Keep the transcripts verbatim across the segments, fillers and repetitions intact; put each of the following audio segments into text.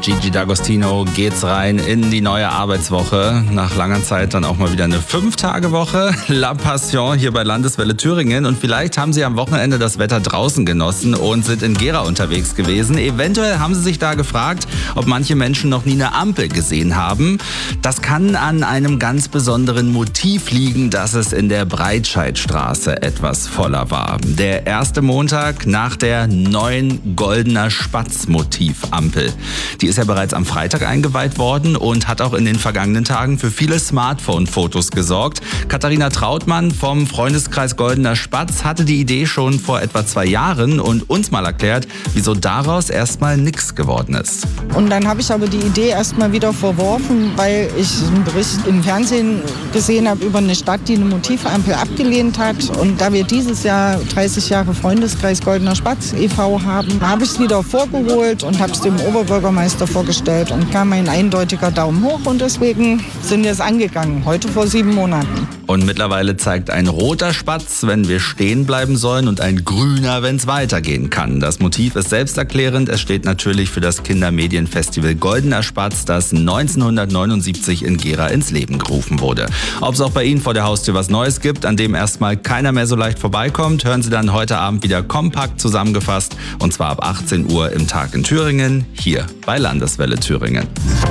Gigi D'Agostino geht's rein in die neue Arbeitswoche. Nach langer Zeit dann auch mal wieder eine Fünf-Tage-Woche. La Passion hier bei Landeswelle Thüringen. Und vielleicht haben Sie am Wochenende das Wetter draußen genossen und sind in Gera unterwegs gewesen. Eventuell haben Sie sich da gefragt, ob manche Menschen noch nie eine Ampel gesehen haben. Das kann an einem ganz besonderen Motiv liegen, dass es in der Breitscheidstraße etwas voller war. Der erste Montag nach der neuen Goldener Spatz-Motiv-Ampel. Die ist ja bereits am Freitag eingeweiht worden und hat auch in den vergangenen Tagen für viele Smartphone-Fotos gesorgt. Katharina Trautmann vom Freundeskreis Goldener Spatz hatte die Idee schon vor etwa zwei Jahren und uns mal erklärt, wieso daraus erstmal nichts geworden ist. Und dann habe ich aber die Idee erstmal wieder verworfen, weil ich einen Bericht im Fernsehen gesehen habe über eine Stadt, die eine Motivampel abgelehnt hat. Und da wir dieses Jahr dreißig Jahre Freundeskreis Goldener Spatz e V haben, habe ich es wieder vorgeholt und habe es dem Oberbürgermeister vorgestellt und kam ein eindeutiger Daumen hoch und deswegen sind wir es angegangen, heute vor sieben Monaten. Und mittlerweile zeigt ein roter Spatz, wenn wir stehen bleiben sollen, und ein grüner, wenn es weitergehen kann. Das Motiv ist selbsterklärend. Es steht natürlich für das Kindermedienfestival Goldener Spatz, das neunzehnhundertneunundsiebzig in Gera ins Leben gerufen wurde. Ob es auch bei Ihnen vor der Haustür was Neues gibt, an dem erstmal keiner mehr so leicht vorbeikommt, hören Sie dann heute Abend wieder kompakt zusammengefasst, und zwar ab achtzehn Uhr im Tag in Thüringen, hier bei Landeswelle Thüringen.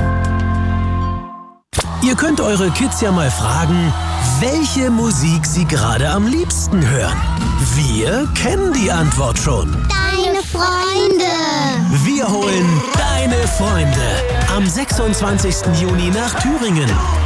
Ihr könnt eure Kids ja mal fragen, welche Musik sie gerade am liebsten hören. Wir kennen die Antwort schon. Deine Freunde. Wir holen deine Freunde am sechsundzwanzigsten Juni nach Thüringen.